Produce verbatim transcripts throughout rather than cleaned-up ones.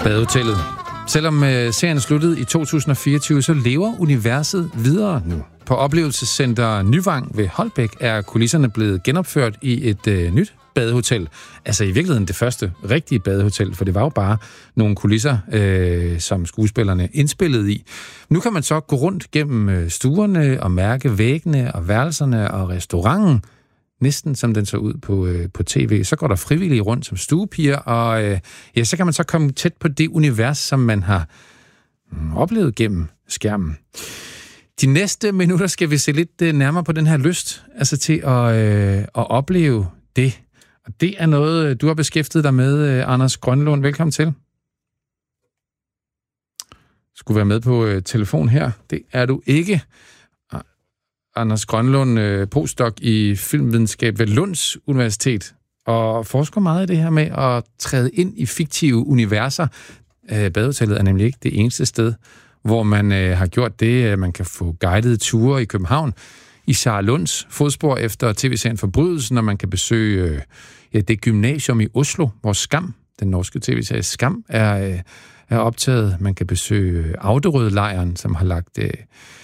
Badehotellet. Selvom øh, serien sluttede i to tusind og fireogtyve, så lever universet videre nu. På oplevelsescenter Nyvang ved Holbæk er kulisserne blevet genopført i et øh, nyt badehotel. Altså i virkeligheden det første rigtige badehotel, for det var jo bare nogle kulisser, øh, som skuespillerne indspillede i. Nu kan man så gå rundt gennem stuerne og mærke væggene og værelserne og restauranten, næsten som den så ud på, øh, på tv. Så går der frivillige rundt som stuepiger, og øh, ja, så kan man så komme tæt på det univers, som man har mm, oplevet gennem skærmen. De næste minutter skal vi se lidt øh, nærmere på den her lyst, altså til at, øh, at opleve det. Og det er noget, du har beskæftiget dig med, øh, Anders Grønlund. Velkommen til. Skulle være med på øh, telefon her. Det er du ikke. Anders Grønlund, øh, postdoc i filmvidenskab ved Lunds Universitet, og forsker meget i det her med at træde ind i fiktive universer. Øh, Badehotellet er nemlig ikke det eneste sted, hvor man øh, har gjort det, at man kan få guidede ture i København, i Sara Lunds fodspor efter tv-serien Forbrydelsen, og man kan besøge øh, ja, det gymnasium i Oslo, hvor Skam, den norske tv-serie Skam, er, øh, er optaget. Man kan besøge Auderød-lejren, som har lagt øh,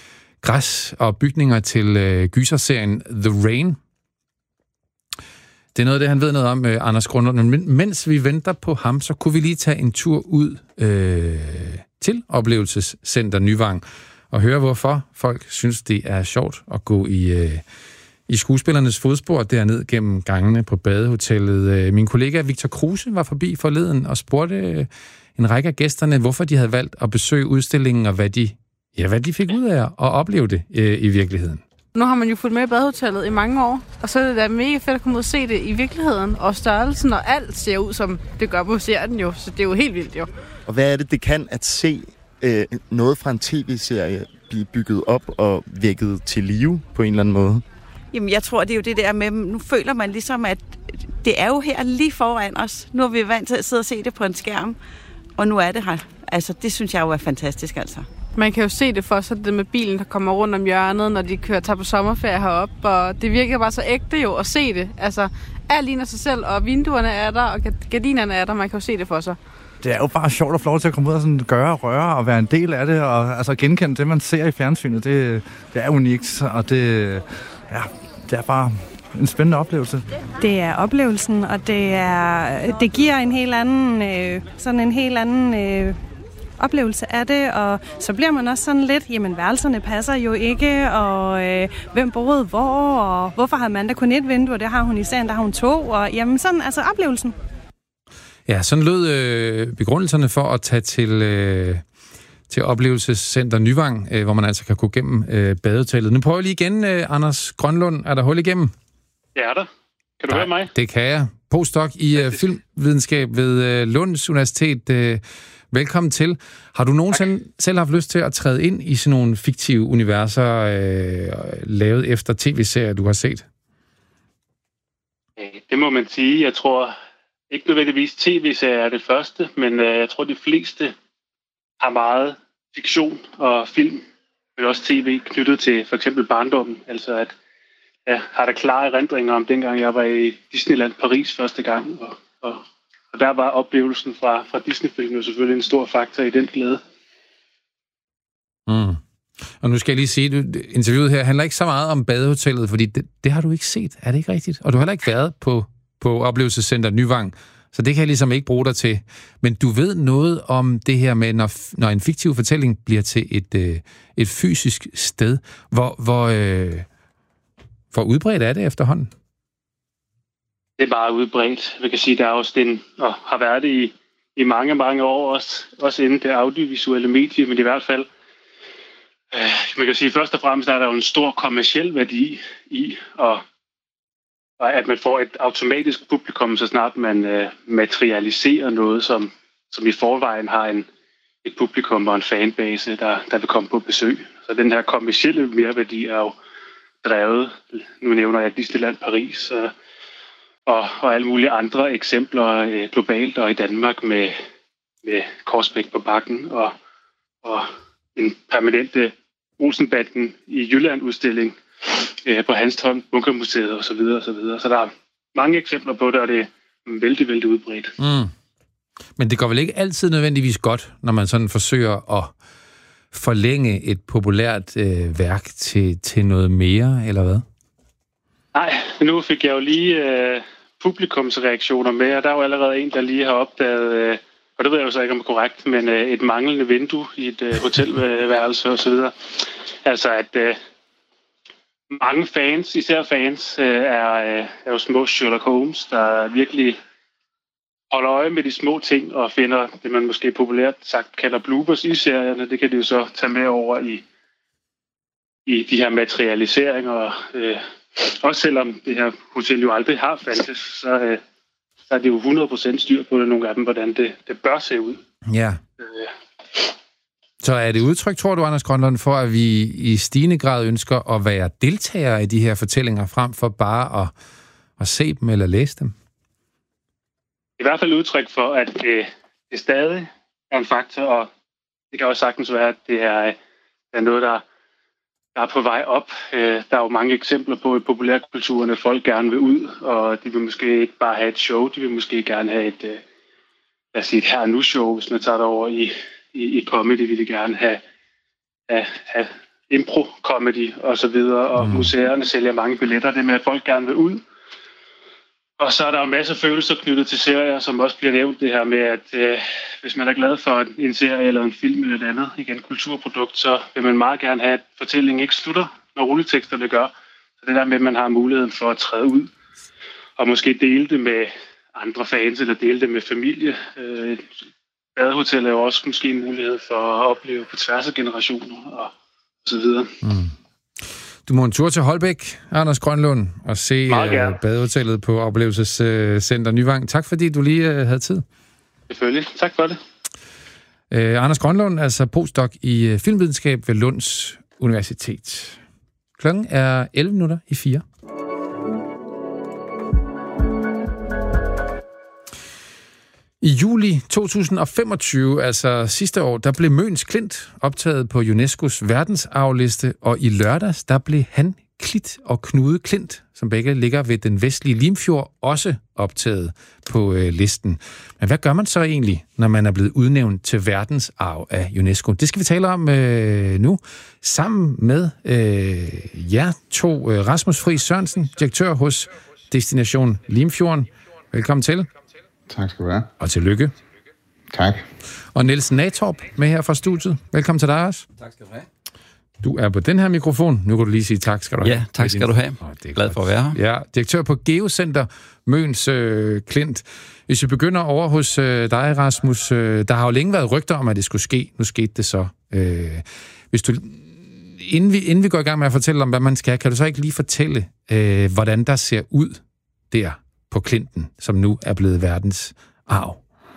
græs og bygninger til øh, gyserserien The Rain. Det er noget af det, han ved noget om, øh, Anders Grønlund. Men mens vi venter på ham, så kunne vi lige tage en tur ud øh, til Oplevelsescenter Nyvang og høre, hvorfor folk synes, det er sjovt at gå i, øh, i skuespillernes fodspor derned gennem gangene på badehotellet. Min kollega Victor Kruse var forbi forleden og spurgte øh, en række af gæsterne, hvorfor de havde valgt at besøge udstillingen, og hvad de, ja, hvad de fik ud af at opleve det øh, i virkeligheden. Nu har man jo fulgt med i badehotellet i mange år, og så er det da mega fedt at komme ud og se det i virkeligheden, og størrelsen og alt ser ud, som det gør på serien jo, så det er jo helt vildt jo. Og hvad er det, det kan at se øh, noget fra en tv-serie blive bygget op og vækket til live på en eller anden måde? Jamen, jeg tror, det er jo det der med, nu føler man ligesom, at det er jo her lige foran os. Nu er vi vant til at sidde og se det på en skærm, og nu er det her. Altså, det synes jeg jo er fantastisk, altså. Man kan jo se det for sig, det med bilen, der kommer rundt om hjørnet, når de kører, tager på sommerferie heroppe, og det virker bare så ægte jo at se det. Altså, alt ligner sig selv, og vinduerne er der, og gardinerne er der, man kan jo se det for sig. Det er jo bare sjovt at få lov til at komme ud og sådan gøre og røre og være en del af det, og altså genkende det, man ser i fjernsynet. Det, det er unikt, og det, ja, det er bare en spændende oplevelse. Det er oplevelsen, og det, er, det giver en helt anden, øh, sådan en helt anden øh, oplevelse af det, og så bliver man også sådan lidt, jamen værelserne passer jo ikke, og øh, hvem boede hvor, og hvorfor har Amanda kun et vindue, og det har hun i serien, der har hun to, og jamen sådan, altså oplevelsen. Ja, sådan lød øh, begrundelserne for at tage til, øh, til Oplevelsescenter Nyvang, øh, hvor man altså kan gå gennem øh, badehotellet. Nu prøver jeg lige igen, øh, Anders Grønlund. Er der hul igennem? Ja, er der. Kan du Nej, høre mig? Det kan jeg. Postdoc i øh, filmvidenskab ved øh, Lunds Universitet. Øh, velkommen til. Har du nogensinde selv haft lyst til at træde ind i sådan nogle fiktive universer, øh, lavet efter tv-serier, du har set? Det må man sige. Jeg tror ikke nødvendigvis tv-serier er det første, men øh, jeg tror, de fleste har meget fiktion og film, men også tv knyttet til for eksempel barndommen. Altså at jeg har der klare erindringer om dengang jeg var i Disneyland Paris første gang, og, og, og der var oplevelsen fra, fra Disney-filmen jo selvfølgelig en stor faktor i den glæde. Mm. Og nu skal jeg lige sige, at interviewet her handler ikke så meget om badehotellet, fordi det, det har du ikke set, er det ikke rigtigt? Og du har heller ikke været på, på Oplevelsescenter Nyvang, så det kan jeg ligesom ikke bruge dig til. Men du ved noget om det her med, når, når en fiktiv fortælling bliver til et, øh, et fysisk sted. Hvor, hvor, øh, hvor udbredt er det efterhånden? Det er meget udbredt. Vi kan sige, der er også den, og har været det i, i mange, mange år, også, også inden det audiovisuelle medie, men i hvert fald man kan sige, først og fremmest er der jo en stor kommerciel værdi i, og, og at man får et automatisk publikum, så snart man øh, materialiserer noget, som, som i forvejen har en, et publikum og en fanbase, der, der vil komme på besøg. Så den her kommercielle merværdi er jo drevet, nu nævner jeg Disneyland Paris, og, og, og alle mulige andre eksempler øh, globalt og i Danmark med, med Korsbæk på bakken og, og en permanente Olsenbanden i Jylland-udstilling øh, på Hanstholm, Bunkermuseet osv. osv. Så der er mange eksempler på det, og det er vældig, vældig udbredt. Mm. Men det går vel ikke altid nødvendigvis godt, når man sådan forsøger at forlænge et populært øh, værk til, til noget mere, eller hvad? Nej, nu fik jeg jo lige øh, publikumsreaktioner med, og der er jo allerede en, der lige har opdaget, øh, og det ved jeg jo så ikke om det er korrekt, men øh, et manglende vindue i et øh, hotelværelse og så videre. Altså at øh, mange fans, især fans, øh, er, øh, er jo små Sherlock Holmes, der virkelig holder øje med de små ting og finder det, man måske populært sagt kalder bloopers i serierne. Det kan de jo så tage med over i, i de her materialiseringer. Øh, også selvom det her hotel jo aldrig har fandtes, så, øh, så er det jo hundrede procent styr på det nogle af dem, hvordan det, det bør se ud. Ja. Øh. Så er det udtryk, tror du, Anders Grønlund, for at vi i stigende grad ønsker at være deltagere i de her fortællinger, frem for bare at, at se dem eller læse dem? I hvert fald udtryk for, at det, det stadig er en faktor, og det kan også sagtens være, at det er, er noget, der, der er på vej op. Der er jo mange eksempler på i populærkulturen, at folk gerne vil ud, og de vil måske ikke bare have et show, de vil måske gerne have et, lad os sige, et her nu show, hvis man tager det over i, i, i comedy, vil de gerne have, have, have impro-comedy og så videre, og mm. museerne sælger mange billetter, det med, at folk gerne vil ud. Og så er der jo en masse følelser knyttet til serier, som også bliver nævnt det her med, at øh, hvis man er glad for en serie eller en film eller et andet, igen kulturprodukt, så vil man meget gerne have, at fortællingen ikke slutter, når rulleteksterne gør. Så det der med, at man har muligheden for at træde ud og måske dele det med andre fans eller dele det med familie. Øh, badehotel er jo også måske en mulighed for at opleve på tværs af generationer og så videre. Mm. Du må en tur til Holbæk, Anders Grønlund, og se uh, badehotellet på Oplevelsescenter Nyvang. Tak fordi du lige uh, havde tid. Selvfølgelig. Tak for det. Uh, Anders Grønlund, altså postdoc i uh, filmvidenskab ved Lunds Universitet. Klokken er elleve minutter i fire. I juli to tusind og femogtyve, altså sidste år, der blev Møns Klint optaget på UNESCO's verdensarvliste, og i lørdags, der blev Han Klit og Knude Klint, som begge ligger ved den vestlige Limfjord, også optaget på øh, listen. Men hvad gør man så egentlig, når man er blevet udnævnt til verdensarv af UNESCO? Det skal vi tale om øh, nu, sammen med øh, jer to. Øh, Rasmus Friis Sørensen, direktør hos Destination Limfjorden. Velkommen til. Tak skal du have. Og tillykke. Tak. Og Niels Natorp med her fra studiet. Velkommen til dig også. Tak skal du have. Du er på den her mikrofon. Nu kan du lige sige tak skal du have. Ja, tak skal du have. Oh, det er glad godt. For at være her. Ja, direktør på Geocenter Møns øh, Klint. Hvis vi begynder over hos øh, dig, Rasmus. Øh, der har jo længe været rygter om, at det skulle ske. Nu skete det så. Øh, hvis du, inden, vi, inden vi går i gang med at fortælle om, hvad man skal, kan du så ikke lige fortælle, øh, hvordan der ser ud der på Klinten, som nu er blevet verdens arv?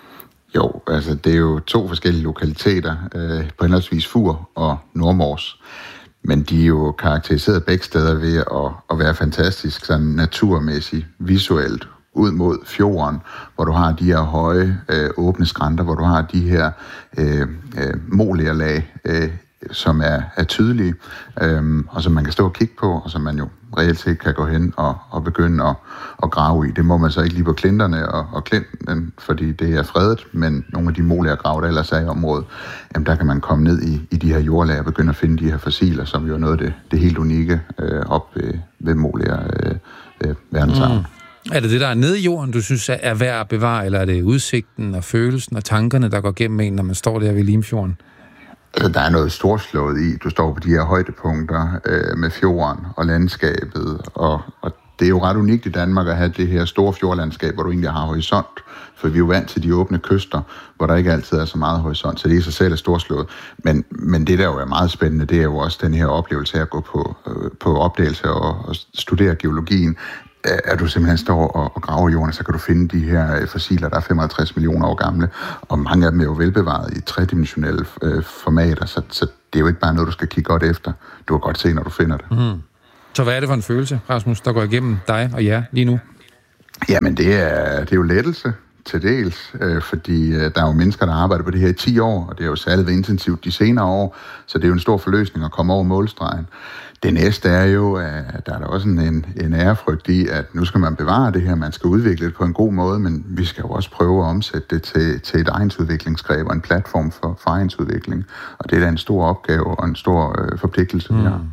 Jo, altså det er jo to forskellige lokaliteter, øh, på henholdsvis Fur og Nordmors. Men de er jo karakteriseret begge steder ved at, at være fantastisk sådan naturmæssigt, visuelt, ud mod fjorden, hvor du har de her høje, øh, åbne skrænter, hvor du har de her øh, øh, molierlag, øh, som er, er tydelige, øh, og som man kan stå og kigge på, og som man jo reelt set kan gå hen og, og begynde at, at grave i. Det må man så ikke lige på klinterne og, og klinten, fordi det er fredet, men nogle af de moliergrave, der ellers er i området, jamen der kan man komme ned i, i de her jordlag og begynde at finde de her fossiler, som jo er noget af det, det helt unikke øh, op ved, ved molier øh, øh, verdensarven. Mm. Er det det, der er nede i jorden, du synes er værd at bevare, eller er det udsigten og følelsen og tankerne, der går gennem en, når man står der ved Limfjorden? Altså, der er noget storslået i. Du står på de her højdepunkter øh, med fjorden og landskabet, og, og det er jo ret unikt i Danmark at have det her store fjordlandskab, hvor du egentlig har horisont, for vi er jo vant til de åbne kyster, hvor der ikke altid er så meget horisont, så det i sig selv er storslået. Men, men det, der jo er meget spændende, det er jo også den her oplevelse af at gå på, øh, på opdagelse og, og studere geologien. At du simpelthen står og, og graver i jorden, så kan du finde de her fossiler, der er femoghalvtreds millioner år gamle, og mange af dem er jo velbevaret i tredimensionelle øh, formater, så, så det er jo ikke bare noget, du skal kigge godt efter. Du kan godt se, når du finder det. Mm. Så hvad er det for en følelse, Rasmus, der går igennem dig og jer lige nu? Jamen, det er, det er jo lettelse. til dels, øh, fordi øh, der er jo mennesker, der arbejder på det her i ti år, og det er jo særligt intensivt de senere år, så det er jo en stor forløsning at komme over målstregen. Det næste er jo, at der er der også en, en ærefrygt i, at nu skal man bevare det her, man skal udvikle det på en god måde, men vi skal jo også prøve at omsætte det til, til et egensudviklingsgreb og en platform for, for egensudvikling. Og det er da en stor opgave og en stor øh, forpligtelse, vi mm. har.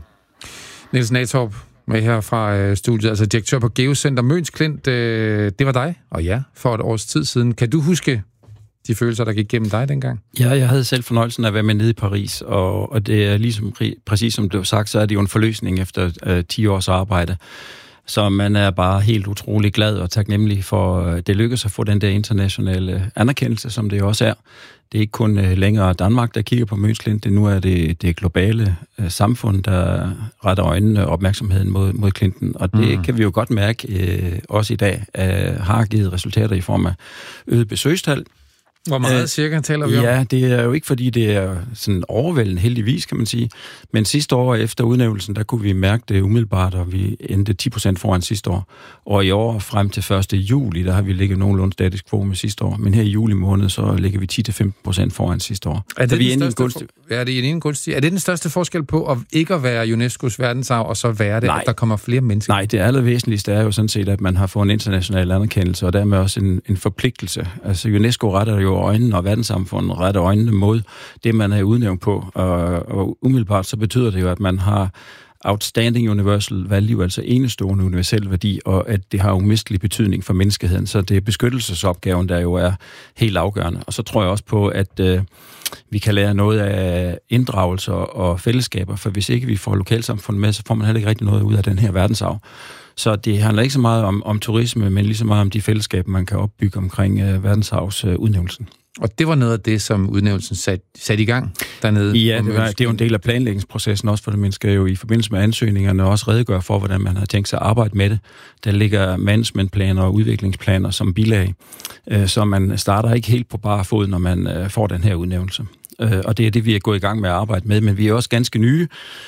Niels Natorp med her fra øh, studiet, altså direktør på Geocenter Møns Klint. Øh, det var dig, og ja, for et års tid siden. Kan du huske de følelser, der gik gennem dig dengang? Ja, jeg havde selv fornøjelsen af at være med nede i Paris, og, og det er ligesom, præcis som du har sagt, så er det jo en forløsning efter øh, ti års arbejde. Så man er bare helt utrolig glad og taknemmelig for, at det lykkedes at få den der internationale anerkendelse, som det også er. Det er ikke kun øh, længere Danmark, der kigger på Møns Klint, det nu er det, det globale øh, samfund, der retter øjnene og opmærksomheden mod, mod Klinten. Og det mm. kan vi jo godt mærke øh, også i dag, øh, har givet resultater i form af øget besøgstal. Hvor meget øh, cirka taler vi om? Ja, det er jo ikke, fordi det er sådan overvældende heldigvis, kan man sige. Men sidste år efter udnævnelsen, der kunne vi mærke det umiddelbart, og vi endte ti procent foran sidste år. Og i år frem til første juli, der har vi ligget nogenlunde statisk på med sidste år. Men her i juli måned, så ligger vi ti til femten procent foran sidste år. Er det, vi den største, gunstig... for... ja, det er, en gunstig... er det den største forskel på at ikke at være UNESCO's verdensarv, og så være det, Nej. At der kommer flere mennesker? Nej, det allervæsentligste er jo sådan set, at man har fået en international anerkendelse, og dermed også en, en forpligtelse. Altså UNESCO retter jo øjnene, og verdenssamfundet retter øjnene mod det, man er udnævnt på. Og, og umiddelbart så betyder det jo, at man har outstanding universal value, altså enestående universel værdi, og at det har umistelig betydning for menneskeheden. Så det er beskyttelsesopgaven, der jo er helt afgørende. Og så tror jeg også på, at øh, vi kan lære noget af inddragelser og fællesskaber, for hvis ikke vi får lokalsamfundet med, så får man heller ikke rigtig noget ud af den her verdensarv. Så det handler ikke så meget om, om turisme, men lige så meget om de fællesskaber, man kan opbygge omkring øh, verdensarvs øh, udnævnelsen. Og det var noget af det, som udnævnelsen satte sat i gang dernede? Ja, det, var, det er jo en del af planlægningsprocessen også, for man skal jo i forbindelse med ansøgningerne også redegøre for, hvordan man har tænkt sig at arbejde med det. Der ligger managementplaner og udviklingsplaner som bilag, øh, så man starter ikke helt på bare fod, når man øh, får den her udnævnelse. Øh, og det er det, vi er gået i gang med at arbejde med, men vi er også ganske nye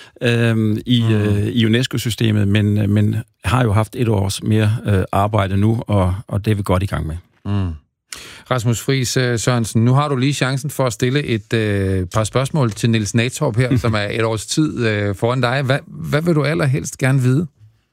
øh, i, mm. øh, i UNESCO-systemet, men, men har jo haft et års mere øh, arbejde nu, og, og det er vi godt i gang med. Mm. Rasmus Friis Sørensen, nu har du lige chancen for at stille et øh, par spørgsmål til Niels Natorp her, som er et års tid øh, foran dig. Hvad, hvad vil du allerhelst gerne vide?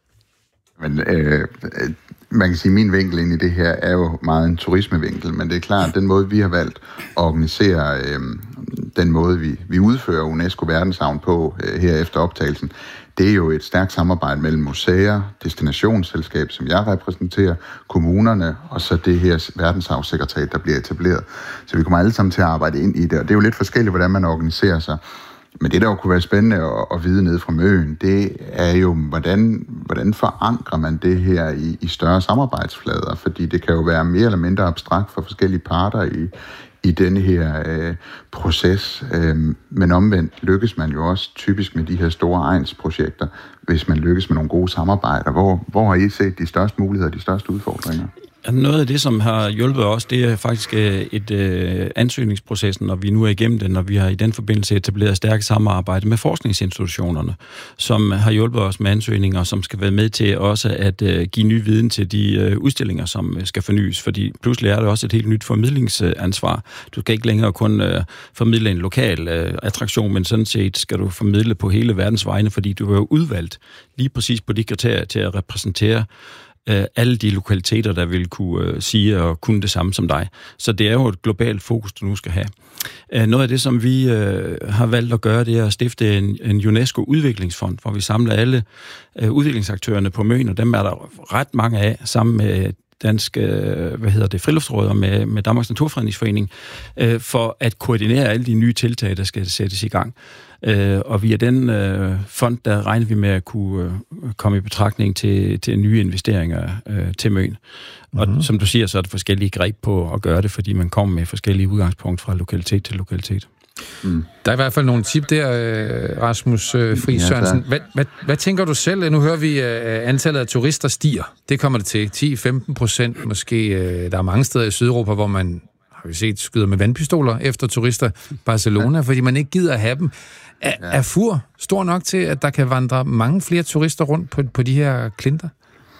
Men, øh, man kan sige, at min vinkel ind i det her er jo meget en turismevinkel, men det er klart, at den måde, vi har valgt at organisere øh, den måde, vi, vi udfører UNESCO verdensarven på øh, her efter optagelsen, det er jo et stærkt samarbejde mellem museer, destinationsselskab, som jeg repræsenterer, kommunerne, og så det her verdensarvssekretariat, der bliver etableret. Så vi kommer alle sammen til at arbejde ind i det, og det er jo lidt forskelligt, hvordan man organiserer sig. Men det, der jo kunne være spændende at, at vide ned fra Møen, det er jo, hvordan, hvordan forankrer man det her i, i større samarbejdsflader, fordi det kan jo være mere eller mindre abstrakt for forskellige parter i, i denne her øh, proces. Øh, men omvendt lykkes man jo også typisk med de her store egnsprojekter, hvis man lykkes med nogle gode samarbejder. Hvor, hvor har I set de største muligheder og de største udfordringer? Noget af det, som har hjulpet os, det er faktisk et øh, ansøgningsprocessen, når vi nu er igennem den, og vi har i den forbindelse etableret stærkt samarbejde med forskningsinstitutionerne, som har hjulpet os med ansøgninger, som skal være med til også at øh, give ny viden til de øh, udstillinger, som øh, skal fornyes, fordi pludselig er det også et helt nyt formidlingsansvar. Du skal ikke længere kun øh, formidle en lokal øh, attraktion, men sådan set skal du formidle på hele verdens vegne, fordi du er jo udvalgt lige præcis på de kriterier til at repræsentere alle de lokaliteter, der vil kunne uh, sige og kunne det samme som dig. Så det er jo et globalt fokus, du nu skal have. Uh, noget af det, som vi uh, har valgt at gøre, det er at stifte en, en UNESCO-udviklingsfond, hvor vi samler alle uh, udviklingsaktørerne på Møn, og dem er der ret mange af, sammen med Dansk, hvad hedder det, Friluftsråd og med, med Danmarks Naturfredningsforening, øh, for at koordinere alle de nye tiltag, der skal sættes i gang. Øh, og via den øh, fond, der regner vi med at kunne øh, komme i betragtning til, til nye investeringer øh, til Møn. Og mm-hmm. som du siger, så er der forskellige greb på at gøre det, fordi man kommer med forskellige udgangspunkter fra lokalitet til lokalitet. Mm. Der er i hvert fald nogle tip der, Rasmus Friis Sørensen. Ja, hvad, hvad, hvad tænker du selv? Nu hører vi, at antallet af turister stiger. Det kommer det til ti til femten procent måske. Der er mange steder i Sydeuropa, hvor man, har vi set, skyder med vandpistoler efter turister. Barcelona, ja. Fordi man ikke gider at have dem. Er, ja. er Fur stor nok til, at der kan vandre mange flere turister rundt på, på de her klinter?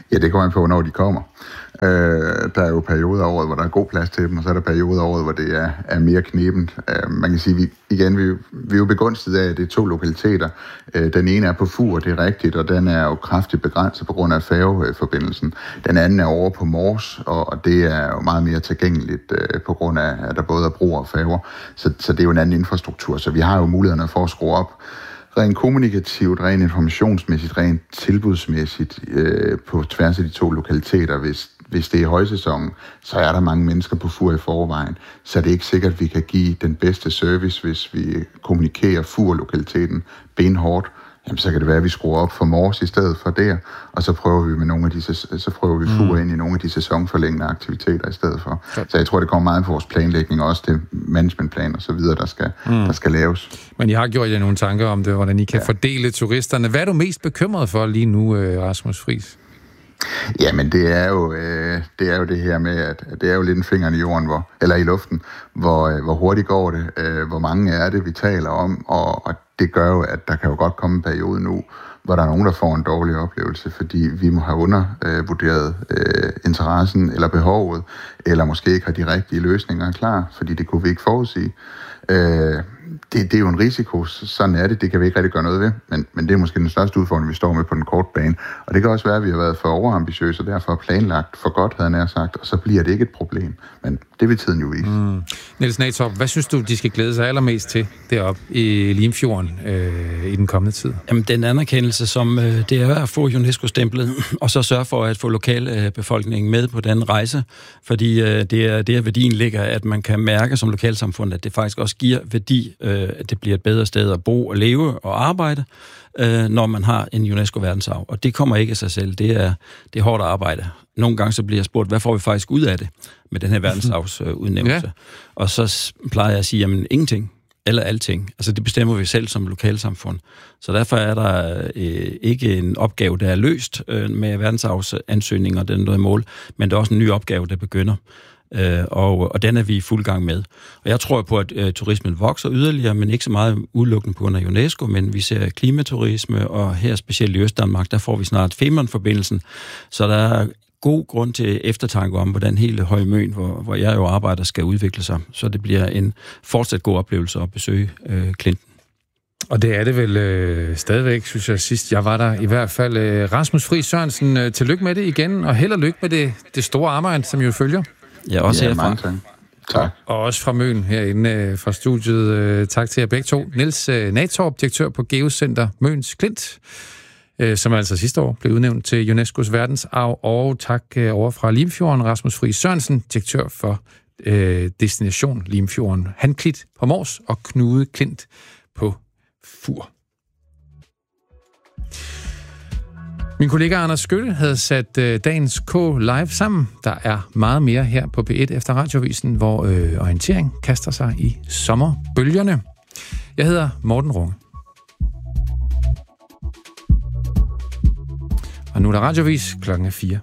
Ja, det kommer an på, når de kommer. Øh, der er jo perioder af året, hvor der er god plads til dem, og så er der perioder af året, hvor det er, er mere knebent. Øh, man kan sige, vi, igen, vi, vi er jo begunstiget af, at det er to lokaliteter. Øh, den ene er på Fur, det er rigtigt, og den er jo kraftigt begrænset på grund af færgeforbindelsen. Den anden er over på Mors, og, og det er jo meget mere tilgængeligt øh, på grund af, at der både er broer og færger. Så, så det er jo en anden infrastruktur, så vi har jo mulighederne for at skrue op rent kommunikativt, rent informationsmæssigt, rent tilbudsmæssigt øh, på tværs af de to lokaliteter. Hvis, hvis det er højsæsonen, så er der mange mennesker på Fur i forvejen, så det er ikke sikkert, at vi kan give den bedste service, hvis vi kommunikerer Fur-lokaliteten benhårdt. Jamen, så kan det være, at vi skruer op for Mors i stedet for der, og så prøver vi med nogle af de, så prøver vi Fur mm. ind i nogle af de sæsonforlængende aktiviteter i stedet for. Ja. Så jeg tror, det kommer meget på vores planlægning, og også til managementplan og så videre, der skal, mm. der skal laves. Men I har gjort jer nogle tanker om det, hvordan I kan ja. fordele turisterne. Hvad er du mest bekymret for lige nu, Rasmus Friis? Jamen, det er jo øh, det er jo det her med, at det er jo lidt en finger i jorden, hvor, eller i luften, hvor, øh, hvor hurtigt går det, øh, hvor mange er det, vi taler om, og, og det gør jo, at der kan jo godt komme en periode nu, hvor der er nogen, der får en dårlig oplevelse, fordi vi må have undervurderet øh, interessen eller behovet, eller måske ikke har de rigtige løsninger klar, fordi det kunne vi ikke forudsige. Øh, det, det er jo en risiko, sådan er det, det kan vi ikke rigtig gøre noget ved, men, men det er måske den største udfordring, vi står med på den korte bane. Og det kan også være, at vi har været for overambitiøse, og derfor planlagt for godt, havde jeg nær sagt, og så bliver det ikke et problem. Men det vil tiden jo vise. Mm. Niels Natorp, hvad synes du, de skal glæde sig allermest til deroppe i Limfjorden øh, i den kommende tid? Jamen, den anerkendelse, som øh, det er at få UNESCO-stemplet, og så sørge for at få lokalbefolkningen med på den rejse, fordi øh, det er der værdien ligger, at man kan mærke som lokalsamfund, at det faktisk også giver værdi, øh, at det bliver et bedre sted at bo og leve og arbejde, øh, når man har en UNESCO-verdensarv. Og det kommer ikke af sig selv. Det er, det er hårdt arbejde. Nogle gange så bliver jeg spurgt, hvad får vi faktisk ud af det med den her verdensarvsudnævnelse? Ja. Og så plejer jeg at sige, jamen ingenting. Eller alting. Altså det bestemmer vi selv som lokalsamfund. Så derfor er der øh, ikke en opgave, der er løst øh, med verdensarvsansøgninger og den noget mål, men der er også en ny opgave, der begynder. Øh, og, og den er vi i fuld gang med. Og jeg tror på, at øh, turismen vokser yderligere, men ikke så meget udelukkende på grund af UNESCO, men vi ser klimaturisme, og her specielt i Østdanmark, der får vi snart Femern-forbindelsen. Så der er god grund til eftertanke om, hvordan hele Høje Møn, hvor, hvor jeg jo arbejder, skal udvikle sig. Så det bliver en fortsat god oplevelse at besøge øh, Klinten. Og det er det vel øh, stadigvæk, synes jeg, sidst jeg var der. I hvert fald øh, Rasmus Friis Sørensen, øh, tillykke med det igen, og held og lykke med det, det store arbejde, som jo følger. Ja, også ja, herfra. Tak. tak. Og også fra Møn herinde øh, fra studiet. Øh, tak til jer begge to. Niels øh, Natorp, direktør på Geocenter Møns Klint, øh, som altså sidste år blev udnævnt til UNESCO's verdensarv. Og tak øh, over fra Limfjorden, Rasmus Friis Sørensen, direktør for øh, Destination Limfjorden. Han Klit på Mors og Knude Klint på Fur. Min kollega Anders Skytte havde sat øh, dagens K live sammen. Der er meget mere her på P et efter Radiovisen, hvor øh, orientering kaster sig i sommerbølgerne. Jeg hedder Morten Runge. Og nu er der Radiovis klokken fire.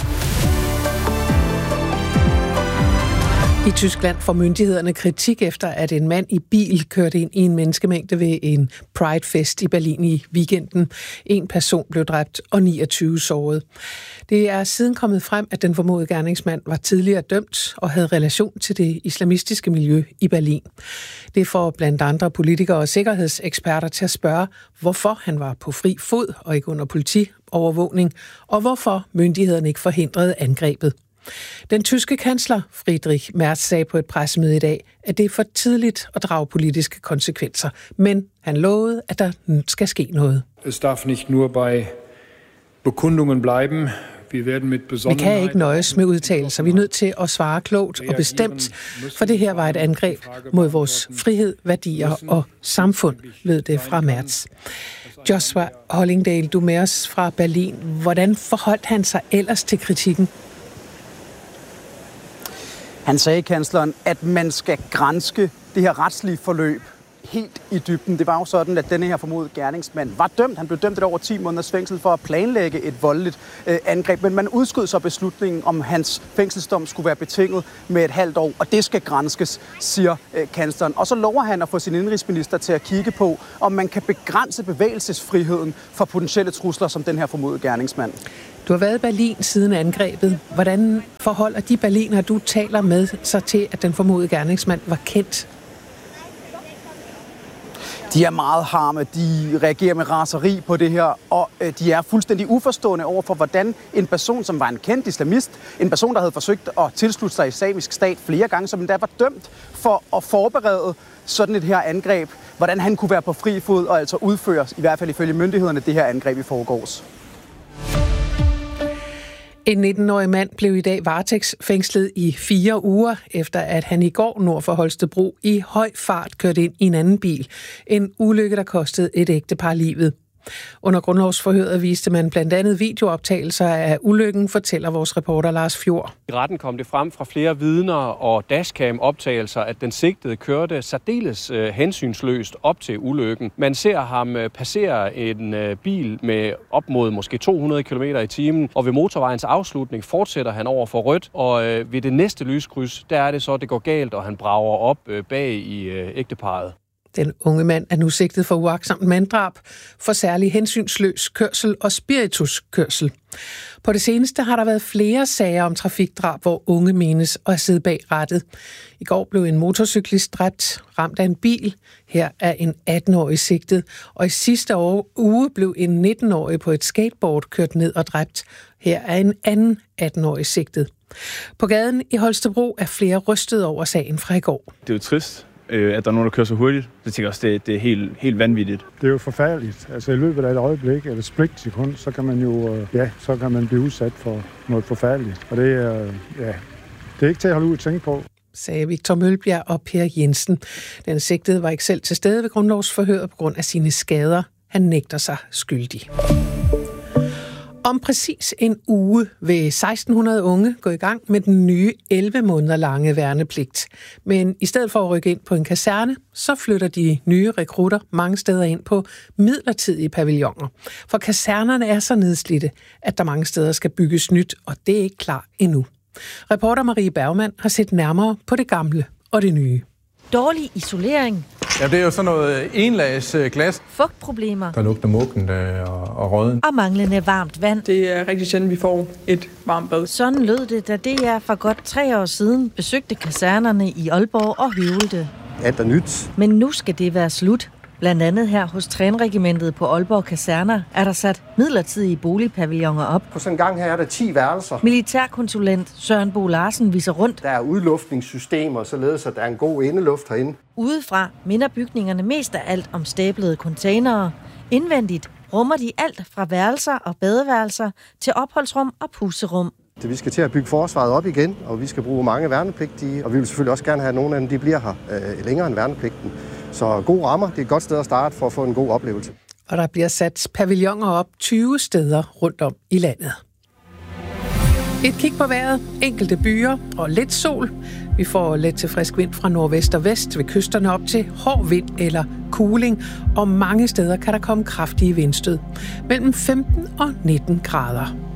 I Tyskland får myndighederne kritik efter, at en mand i bil kørte ind i en menneskemængde ved en Pride-fest i Berlin i weekenden. En person blev dræbt og niogtyve såret. Det er siden kommet frem, at den formodede gerningsmand var tidligere dømt og havde relation til det islamistiske miljø i Berlin. Det får blandt andre politikere og sikkerhedseksperter til at spørge, hvorfor han var på fri fod og ikke under politiovervågning, og hvorfor myndighederne ikke forhindrede angrebet. Den tyske kansler Friedrich Merz sagde på et pressemøde i dag, at det er for tidligt at drage politiske konsekvenser, men han lovede, at der skal ske noget. Es darf nicht nur bei Bekundungen bleiben. Vi kan ikke nøjes med udtalelser. Vi er nødt til at svare klogt og bestemt, for det her var et angreb mod vores frihed, værdier og samfund, lød det fra Merz. Joshua Hollingdale, du er med os fra Berlin. Hvordan forholdt han sig ellers til kritikken? Han sagde, kansleren, at man skal granske det her retslige forløb helt i dybden. Det var jo sådan, at denne her formodede gerningsmand var dømt. Han blev dømt et over ti måneders fængsel for at planlægge et voldeligt øh, angreb, men man udskød så beslutningen, om hans fængselsdom skulle være betinget med et halvt år, og det skal granskes, siger øh, kansleren. Og så lover han at få sin indrigsminister til at kigge på, om man kan begrænse bevægelsesfriheden for potentielle trusler som den her formodede gerningsmand. Du har været i Berlin siden angrebet. Hvordan forholder de berlinere, du taler med, sig til, at den formodede gerningsmand var kendt? De er meget harme, de reagerer med raseri på det her, og øh, de er fuldstændig uforstående over for, hvordan en person, som var en kendt islamist, en person, der havde forsøgt at tilslutte sig Islamisk Stat flere gange, som endda var dømt for at forberede sådan et her angreb, hvordan han kunne være på fri fod og altså udføre, i hvert fald ifølge myndighederne, det her angreb i forgårs. En nitten-årig mand blev i dag varetægtsfængslet i fire uger, efter at han i går nord for Holstebro i høj fart kørte ind i en anden bil. En ulykke, der kostede et ægtepar livet. Under grundlovsforhøret viste man blandt andet videooptagelser af ulykken, fortæller vores reporter Lars Fjord. I retten kom det frem fra flere vidner og dashcam-optagelser, at den sigtede kørte særdeles øh, hensynsløst op til ulykken. Man ser ham øh, passere en øh, bil med op mod måske to hundrede kilometer i timen, og ved motorvejens afslutning fortsætter han over for rødt, og øh, ved det næste lyskryds, der er det så, det går galt, og han brager op øh, bag i øh, ægteparret. Den unge mand er nu sigtet for uagtsomt manddrab, for særlig hensynsløs kørsel og spirituskørsel. På det seneste har der været flere sager om trafikdrab, hvor unge menes at sidde bag rattet. I går blev en motorcyklist dræbt, ramt af en bil. Her er en atten-årig sigtet, og i sidste år, uge blev en nitten-årig på et skateboard kørt ned og dræbt. Her er en anden atten-årig sigtet. På gaden i Holstebro er flere rystet over sagen fra i går. Det er jo trist, at der er nogen, der kører så hurtigt. Det tænker jeg også, det, det er helt, helt vanvittigt. Det er jo forfærdeligt. Altså i løbet af et øjeblik, eller et splitsekund, så kan man jo, ja, så kan man blive udsat for noget forfærdeligt. Og det er, ja, det er ikke til at holde ud at tænke på, sagde Victor Mølbjerg og Per Jensen. Den sigtede var ikke selv til stede ved grundlovsforhøret på grund af sine skader. Han nægter sig skyldig. Om præcis en uge vil seksten hundrede unge gå i gang med den nye elleve måneder lange værnepligt. Men i stedet for at rykke ind på en kaserne, så flytter de nye rekrutter mange steder ind på midlertidige pavilloner. For kasernerne er så nedslidte, at der mange steder skal bygges nyt, og det er ikke klar endnu. Reporter Marie Bergmann har set nærmere på det gamle og det nye. Dårlig isolering. Ja, det er jo sådan noget enlags glas. Fugtproblemer. Der lugter muggen og, og råden. Og manglende varmt vand. Det er rigtig sjældent, vi får et varmt bad. Sådan lød det, da D R for godt tre år siden besøgte kasernerne i Aalborg og Høvelte. Alt er nyt. Men nu skal det være slut. Blandt andet her hos Trænregimentet på Aalborg Kaserner er der sat midlertidige boligpavilloner op. På sådan en gang her er der ti værelser. Militærkonsulent Søren Bo Larsen viser rundt. Der er udluftningssystemer, således at der er en god indeluft herinde. Udefra minder bygningerne mest af alt om stablede containere. Indvendigt rummer de alt fra værelser og badeværelser til opholdsrum og puserum. Vi skal til at bygge forsvaret op igen, og vi skal bruge mange værnepligtige, og vi vil selvfølgelig også gerne have, at nogle af dem de bliver her øh, længere end værnepligten. Så gode rammer, det er et godt sted at starte for at få en god oplevelse. Og der bliver sat pavilloner op tyve steder rundt om i landet. Et kig på vejret, enkelte byer og lidt sol. Vi får let til frisk vind fra nordvest og vest ved kysterne op til hård vind eller kuling, og mange steder kan der komme kraftige vindstød. Mellem femten og nitten grader.